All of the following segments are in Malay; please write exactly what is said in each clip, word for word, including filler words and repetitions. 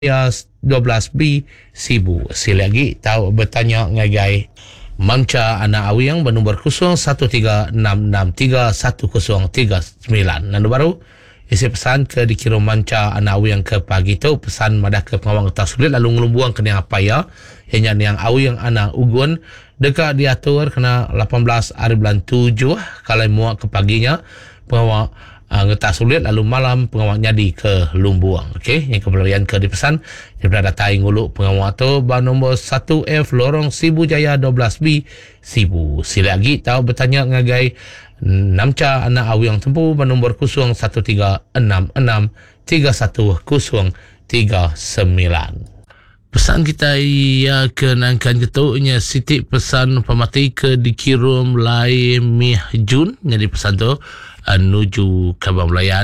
ya dua belas B Sibu. Sila lagi tahu bertanya ngagai Manca anak awiyang bernombor kosong satu tiga enam enam tiga satu kosong tiga sembilan. Nanti baru isi pesan ke dikirim Manca anak awiyang ke pagi tu pesan madah ke pengawang kertas sulit lalu ngelumbuang kena apa ya yang yang awiyang anak ugun dekat diatur kena lapan belas hari bulan tujuh kalau muak ke paginya pengawang Uh, ngetak sulit lalu malam pengawal nyadi ke Lumbuang. Okey, yang kepelarian ke dipesan daripada datai nguluk pengawal tu bar nombor satu F lorong Sibu Jaya dua belas B Sibu. Sila lagi tahu bertanya ngagai Namca anak awiyang tempuh bar nombor kosong satu tiga enam enam tiga satu kosong tiga sembilan. Pesan kita ia kenangkan ketuknya Siti pesan pemati ke dikirim lai Mih Jun. Jadi pesan tu menuju Kabang Melayan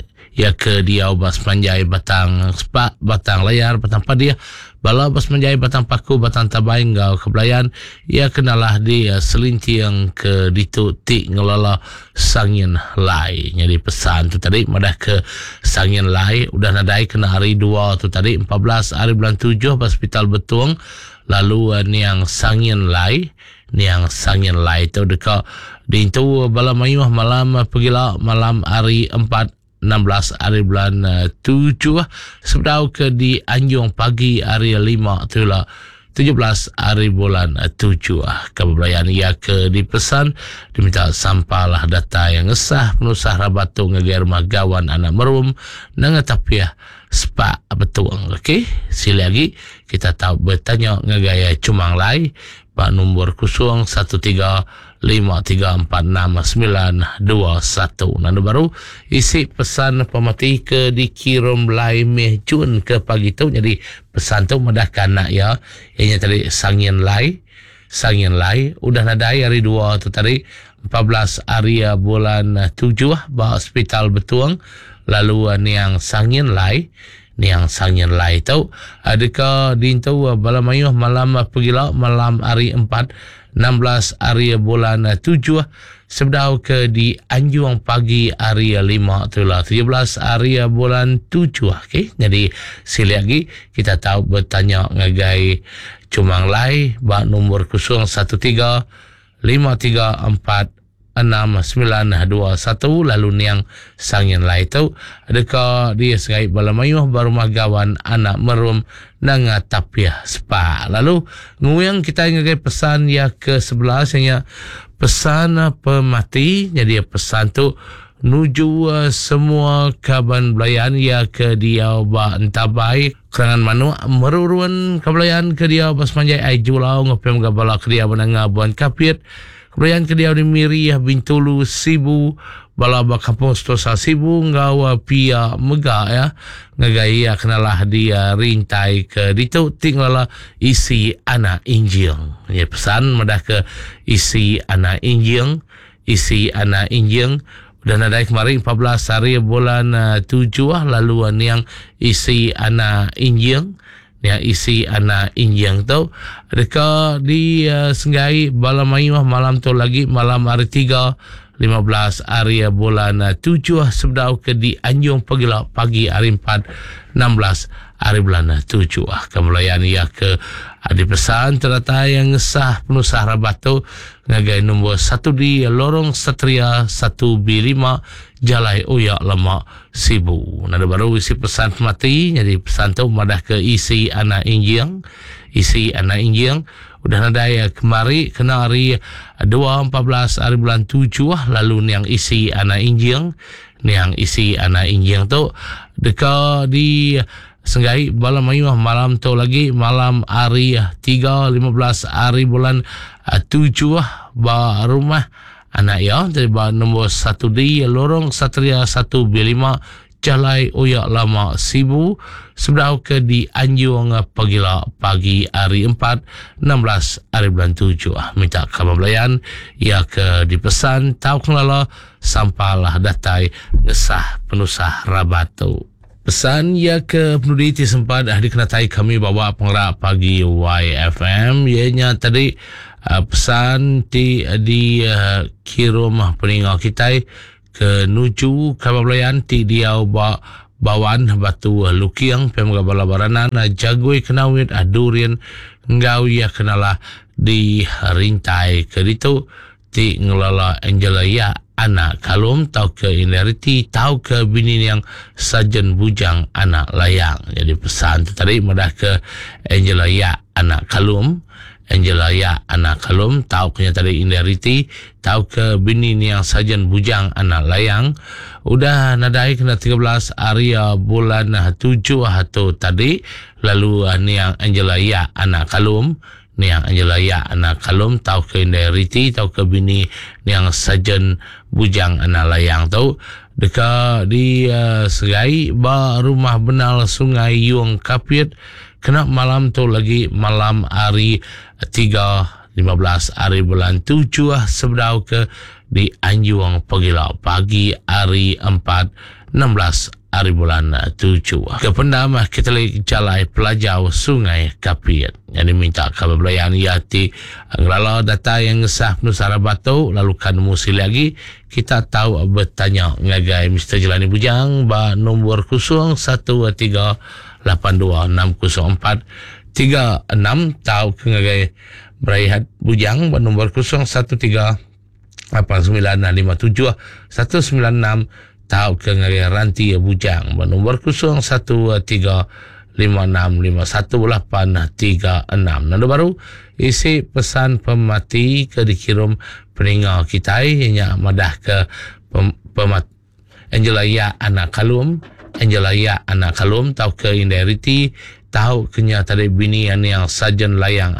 ya ke dia bas manjai batang sepak batang layar batang padia bala bas manjai batang paku batang tabai ngau ke Melayan ya kenalah dia selinti yang ke ditutik ngelala sangin lai. Jadi pesan tu tadi madah ke sangin lai udah nadai kena hari dua tu tadi empat belas hari bulan tujuh hospital Betuang lalu niang sangin lai niang sangin lai tu dekat di itu bala mayuh malam pergilah malam hari empat enam belas hari bulan tujuh sebetau ke di Anjung pagi hari lima tu lah tujuh belas hari bulan tujuh kebelayan ia ke dipesan diminta sampailah data yang ngesah penusah rabatu ngagai rumah gawan anak merum nangatapiah sepak betuang. Okey, sila lagi kita tahu bertanya ngagaya cumang lai pak nombor kosong satu tiga lima tiga empat enam sembilan dua satu. Nanti baru isi pesan pemati ke dikirim lai Meh Jun ke pagi tu. Jadi pesan tu medahkan nak ya yang tadi sangin lai sangin lai udah nadai hari dua tu tadi empat belas hari bulan tujuh bah hospital Betuang lalu niang sangin lai niang sangin lai tu adakah dintu bala mayuh malam pergilah malam hari empat enam belas hari bulan tujuh sebedau ke di Anjung pagi hari lima tu lah tujuh belas hari bulan tujuh. Okey, jadi sila lagi kita tahu bertanya ngagai cumang lai bak nombor kosong satu tiga lima tiga empat enam sembilan dua satu lalu niang sangin lai tu adakah dia segai bala mayuh barumah gawan anak merum nanga tapiah spa. Lalu nguyang kita ngagai pesan ya ke sebelas yang pesan pemati. Jadi pesan tu nuju uh, semua kaban belayan ya ke dia ba entabai kerangan manu meruruan kabelayan ke dia bas manjai ai julau ngopem gabala ke dia benanga buan kapit kemudian ke dia di Miriah Bintulu Sibu bala ba kampung Stosa Sibu ngawa pia mega ya ngagaya kenalah dia rintai ke ditu tinggallah isi anak injing. Ya pesan madah ke isi anak injing isi anak injing udah nadai kemarin empat belas hari bulan uh, tujuh lalu yang isi anak injing ya isi anak injing tu dekat di uh, Senggai bala mayuh malam tu lagi malam hari tiga lima belas hari bulan uh, tujuh sebedau ke di Anjung pergilah pagi hari empat enam belas hari bulan uh, tujuh kemulayan ia ke ada pesan ternyata yang ngesah penusah rabatu ngagai nombor satu di lorong Satria satu B lima Jalai Uyak Lemak Sibu. Nada baru isi pesan mati. Jadi pesan tu madah ke isi anak injing isi anak injing udah nadai kemari kena hari dua empat belas hari bulan tujuh lalu yang isi anak injing yang isi anak injing tu dekat di Senggai bala mayuh malam tu lagi malam hari tiga lima belas hari bulan tujuh ba rumah anak ya dari ba nombor satu di lorong Satria satu B lima Jalai Uyak Lama Sibu sebedau ke di Anjung pagila pagi hari empat enam belas hari bulan tujuh. Minta kabar belayan ia ke dipesan tahu kelala sampailah datai ngesah penusah rabatu. Pesan ya ke penuditi sempat uh, dikenatai kami bawa pengerak pagi Y F M ianya tadi uh, pesan di di uh, kirim peninggal kita ke nuju kabar belayan ti dia ba bawan batu lukiang pemga balabaranan jagoi kenawit adurian ngau ya kenala di rintai kedito ti ngelala Angela ya anak kalum tau ke ineriti tau ke bini yang sajen bujang anak layang. Jadi pesan tu tadi mudah ke Angela ya anak kalum, Angela ya anak kalum tau ke tadi ineriti tau ke bini yang sajen bujang anak layang. Udah nadai kena tiga belas hari bulan tujuh atau tadi lalu ni yang Angela ya anak kalum ni yang Angela ya anak kalum tau ke ineriti tau ke bini ni yang sajen bujang anak layang tau dekat di uh, Segai ba rumah benal Sungai Yuang Kapiat kena malam tu lagi malam hari tiga lima belas hari bulan tujuh sebedau ke di Anjuang Pagila pagi hari empat enam belas hari bulan tujuh ke pendama kita lagi jalai pelajar Sungai Kapiat yang diminta kebelayan yati ngelala data yang sah Nusara Batu lalu kan musi lagi kita tahu bertanya ngagai Mister Jelani Bujang ba nombor kosong satu tiga lapan dua enam kosong empat tiga enam tahu ke ngagai Beraihat Bujang ba nombor kosong satu tiga lapan sembilan lima tujuh satu sembilan enam tahu ke ngagai Ranti Bujang ba nombor kosong satu tiga lima enam lima satu lapan tiga enam. Nando baru isi pesan pemati ke dikirim peninggal kita yang madah ke pem, pemat Angela ya anak kalum, Angela ya anak kalum tahu ke ineriti tahu kenya tadi bini yang sajen layang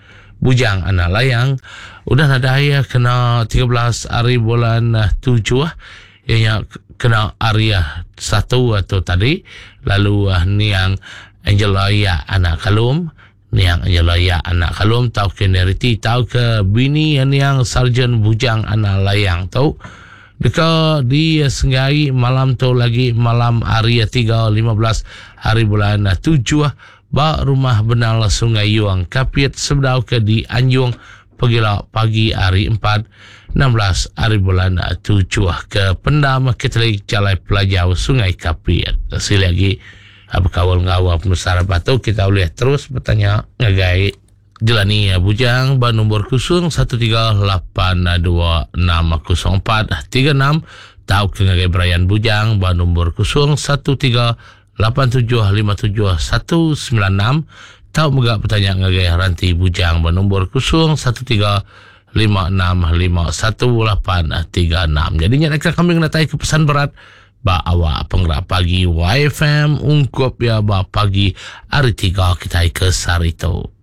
bujang anak layang. Udah ada ya kena tiga belas hari bulan tujuh yang kena area satu atau tadi lalu uh, ni yang Angela ya anak kalum ni yang Angela ya anak kalum tahu ke neriti tahu ke bini yang, yang sarjan bujang anak layang tahu dekat di Sengai malam tu lagi malam hari tiga lima belas hari bulan tujuh ba rumah benal Sungai Yuang Kapiat sebedau ke di Anjung Pagila pagi hari empat enam belas hari bulan tujuh ke pendam kita lagi jalai pelajar Sungai Kapiat. Sekali lagi apa kawal ngawap Nusara Batu kita boleh terus bertanya ngagai Jelani Bujang ba nombor kosong satu tiga lapan dua enam kosong empat tiga enam tahu ke ngagai Brian Bujang ba nombor kosong satu tiga lapan tujuh lima tujuh satu sembilan enam tahu juga pertanyaan ngagai Ranti Bujang ba nombor kosong satu tiga lima enam lima satu lapan tiga enam. Jadinya mereka kami natai ke pesan berat ba awak penggerak pagi Y F M ungkap ya ba pagi hari tiga kita ke Sarito.